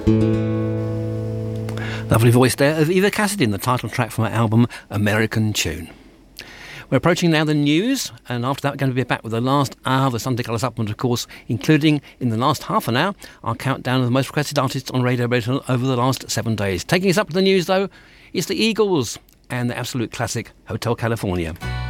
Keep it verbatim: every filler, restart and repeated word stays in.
Lovely voice there of Eva Cassidy in the title track from her album American Tune. We're approaching now the news, and after that we're going to be back with the last hour of the Sunday Colour Supplement, of course, including in the last half an hour our countdown of the most requested artists on Radio Britain over the last seven days. Taking us up to the news though is the Eagles and the absolute classic Hotel California.